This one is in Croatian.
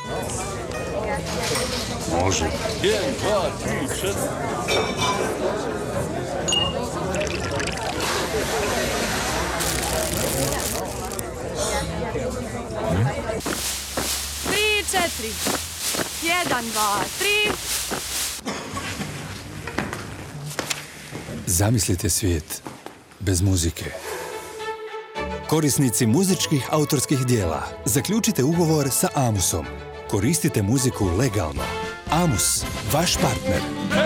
Može. 1, 2, 3, 4. Tri, četiri. 1, 2, 3. Zamislite svijet bez muzike. Korisnici muzičkih autorskih dijela, zaključite ugovor sa Amusom. Koristite muziku legalno. Amus, vaš partner.